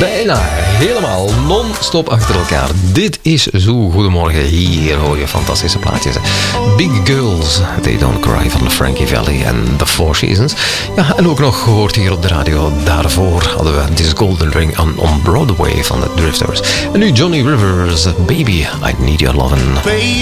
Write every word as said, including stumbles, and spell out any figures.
bijna helemaal non-stop achter elkaar. Dit is Zo Goedemorgen. Hier hoor je fantastische plaatjes. Big Girls, They Don't Cry van Frankie Valli en The Four Seasons. Ja, en ook nog gehoord hier op de radio. Daarvoor hadden we This Golden Ring on, on Broadway van de Drifters. En nu Johnny Rivers, Baby, I Need Your Lovin'.